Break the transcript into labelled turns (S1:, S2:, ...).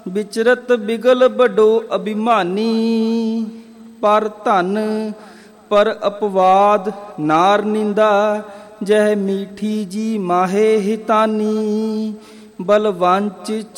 S1: ਵਿਚਰਤ ਬਿਗਲ ਬਡੋ ਅਭਿਮਾਨੀ। ਪਰ ਧਨ ਪਰ ਅਪਵਾਦ ਨਾਰ ਨਿੰਦਾ, ਜਹ ਮੀਠੀ ਜੀ ਮਾਹੇ ਹਿਤਾਨੀ। ਬਲਵੰਚ